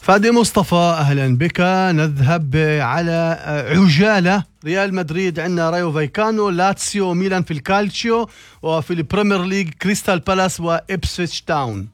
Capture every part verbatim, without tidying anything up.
فادي مصطفى، أهلا بك. نذهب على عجالة. ريال مدريد عندنا رايو فايكانو، لاتسيو، ميلان في الكالتشيو، وفي البريمير ليج كريستال بالاس وإبسويتش تاون.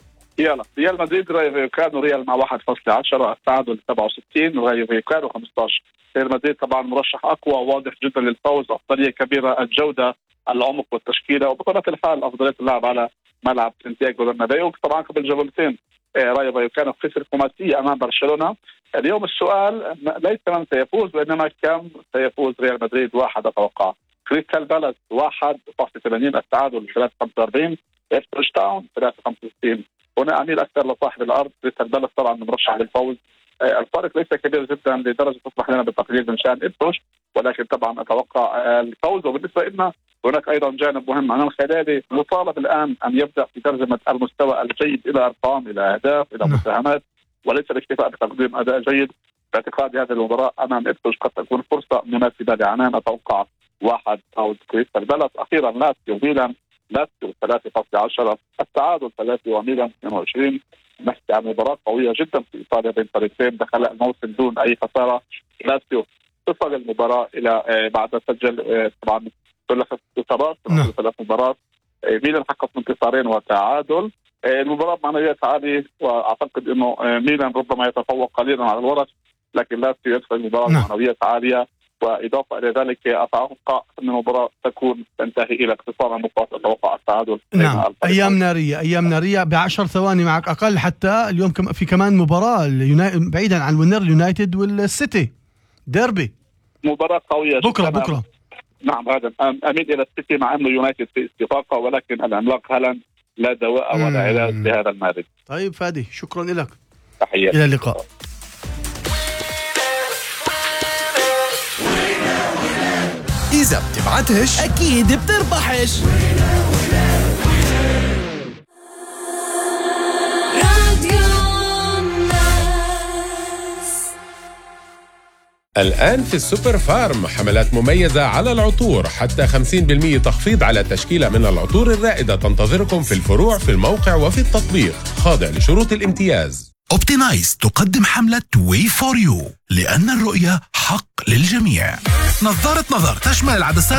يلا ريال مدريد رايو فايكانو، ريال مع واحد فاصلة عشرة، التعادل سبعة وستين، ورايو فايكانو خمسة عشر. ريال مدريد طبعا مرشح أقوى واضح جدا للفوز، أفضلية كبيرة، الجودة، العمق والتشكيلة، وبطبيعة الحال أفضلية اللعب على ملعب سانتياغو برنابيو. طبعا قبل جولتين رايو فايكانو خسر خماسية أمام برشلونة. اليوم السؤال ليس من سيفوز وإنما كم سيفوز ريال مدريد. واحد أتوقع كريستال بالاس واحد فاصلة ثمانين، التعادل ثلاثة خمسة وأربعين، إبسويتش تاون ثلاثة خمسة وستين. هنا أميل أكثر لصاحب الأرض كريستال بالاس، طبعا مرشح للفوز. الفارق ليس كبير جدا لدرجة تصبح لنا بالتقليل من شأن إبسويتش، ولكن طبعا أتوقع الفوز. وبالنسبة لنا هناك أيضا جانب مهم، أنا الخلالي مطالب الآن أن يبدأ في ترجمة المستوى الجيد إلى أرقام، إلى أهداف، إلى مساهمات، وليس الاكتفاء بتقديم أداء جيد. باعتقادي هذه المباراة أمام إبسويتش قد تكون فرصة مناسبة لعنان. أتوقع واحد فوز كريستال بالاس. أخيرا لاتسيو ميلان، لاتسيو ثلاثة فاصلة عشرة، التعادل ثلاثة وميلان اثنين وعشرين. نحكي عن مباراة قوية جدا في إيطاليا بين فريقين دخل الموسم دون أي خسارة. لاتسيو تصل المباراة إلى بعد سجل طبعا ثلاث انتصارات ثلاث مباريات. ميلان حقق انتصارين وتعادل. المباراة معنوية عالية، وأعتقد إنه ميلان ربما يتفوق قليلا على الورق، لكن لاتسيو يدخل المباراة معنوية عالية. وإضافة إلى ذلك أتوقع أن المباراة تكون تنتهي إلى اختصار النقاط. أتوقع التعادل. نعم، أيام نارية، أيام نارية بعشر ثواني معك أقل. حتى اليوم في كمان مباراة بعيدا عن وينر اليونايتد والسيتي، ديربي، مباراة قوية بكرة جدا. بكرة نعم، هذا أميل إلى السيتي مع أنه يونايتد في استفاقة، ولكن العملاق هالاند لا دواء ولا علاج لهذا المارد. طيب فادي، شكرا لك، تحياتي، إلى اللقاء. إذا بتبعتش أكيد بتربحش. الآن في السوبر فارم حملات مميزة على العطور، حتى خمسين بالمئة تخفيض على تشكيلة من العطور الرائدة تنتظركم في الفروع، في الموقع وفي التطبيق، خاضع لشروط الامتياز. أوبتينايز تقدم حملة واي فور يو، لأن الرؤية حق للجميع. نظارة نظر تشمل العدسات